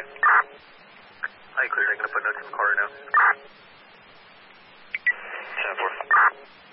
Hi, clear. I'm going to put notes in the car now. 10-4.